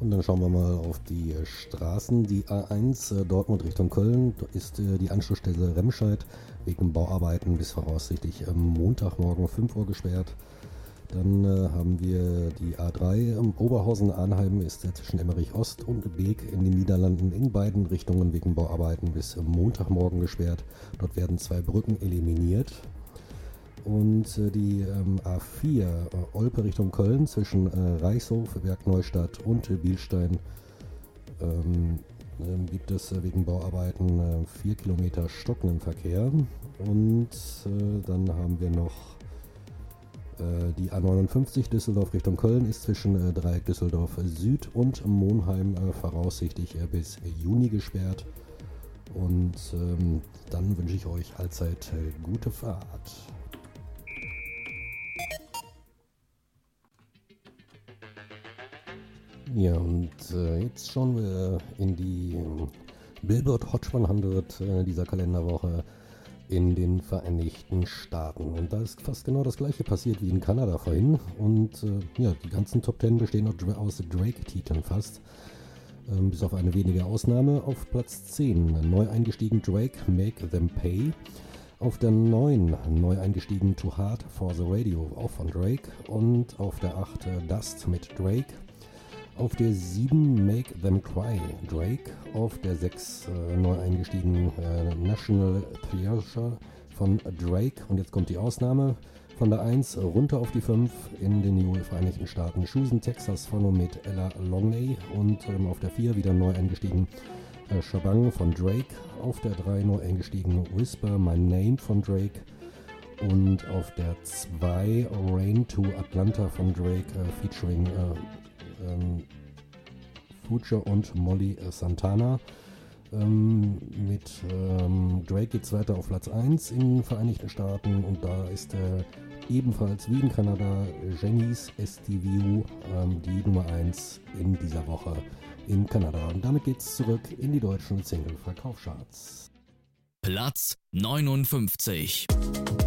Und dann schauen wir mal auf die Straßen. Die A1 Dortmund Richtung Köln ist die Anschlussstelle Remscheid wegen Bauarbeiten bis voraussichtlich Montagmorgen 5 Uhr gesperrt. Dann haben wir die A3 Oberhausen-Arnheim ist zwischen Emmerich Ost und Beek in den Niederlanden in beiden Richtungen wegen Bauarbeiten bis Montagmorgen gesperrt. Dort werden 2 Brücken eliminiert. Und die A4 Olpe Richtung Köln zwischen Reichshof, Bergneustadt und Bielstein gibt es wegen Bauarbeiten 4 Kilometer stockenden Verkehr. Und dann haben wir noch die A59 Düsseldorf Richtung Köln ist zwischen Dreieck Düsseldorf Süd und Monheim voraussichtlich bis Juni gesperrt. Und dann wünsche ich euch allzeit gute Fahrt. Ja, und jetzt schauen wir in die Billboard Hot 100 dieser Kalenderwoche in den Vereinigten Staaten. Und da ist fast genau das gleiche passiert wie in Kanada vorhin. Und ja, die ganzen Top 10 bestehen aus Drake-Titeln fast. Bis auf eine wenige Ausnahme. Auf Platz 10 neu eingestiegen Drake, Make Them Pay. Auf der 9 neu eingestiegen Too Hard for the Radio, auch von Drake. Und auf der 8 Dust mit Drake. Auf der 7 Make Them Cry, Drake. Auf der 6 neu eingestiegen National Treasure von Drake. Und jetzt kommt die Ausnahme. Von der 1 runter auf die 5 in den Vereinigten Staaten. Shoes in Texas Follow mit Ella Longley. Und auf der 4 wieder neu eingestiegen Shabang von Drake. Auf der 3 neu eingestiegen Whisper My Name von Drake. Und auf der 2 Rain to Atlanta von Drake featuring Future und Molly Santana. Mit Drake geht es weiter auf Platz 1 in den Vereinigten Staaten und da ist ebenfalls wie in Kanada Jenny's STVU die Nummer 1 in dieser Woche in Kanada. Und damit geht es zurück in die deutschen Single-Verkaufscharts. Platz 59.